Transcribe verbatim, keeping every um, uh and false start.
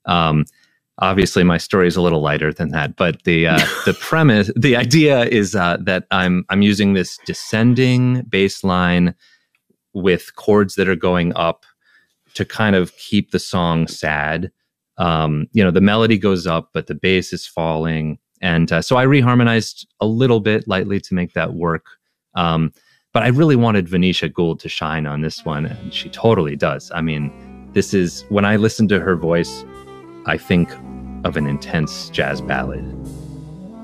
Um, obviously, my story is a little lighter than that, but the uh, the premise, the idea is uh, that I'm I'm using this descending bass line with chords that are going up to kind of keep the song sad. Um, you know, the melody goes up, but the bass is falling. And uh, so I reharmonized a little bit lightly to make that work. Um, but I really wanted Venetia Gould to shine on this one, and she totally does. I mean, this is, when I listen to her voice, I think of an intense jazz ballad.